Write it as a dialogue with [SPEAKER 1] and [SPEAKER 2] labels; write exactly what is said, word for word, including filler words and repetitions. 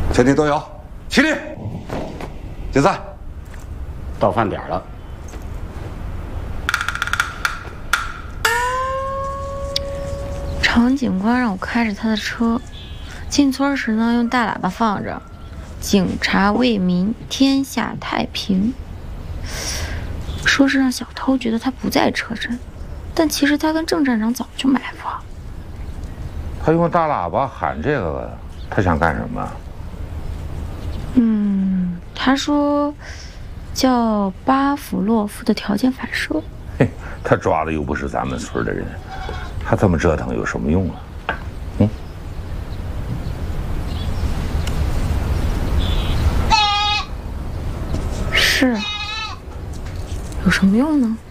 [SPEAKER 1] 全体都有，起立，解散。
[SPEAKER 2] 到饭点了。
[SPEAKER 3] 常警官让我开着他的车，进村时呢，用大喇叭放着“警察为民，天下太平”，说是让小偷觉得他不在车站，但其实他跟郑站长早就埋伏好。
[SPEAKER 4] 他用大喇叭喊这个，他想干什么？
[SPEAKER 3] 嗯，他说叫巴甫洛夫的条件反射。
[SPEAKER 4] 嘿，他抓的又不是咱们村的人，他这么折腾有什么用啊？嗯。
[SPEAKER 3] 是，有什么用呢？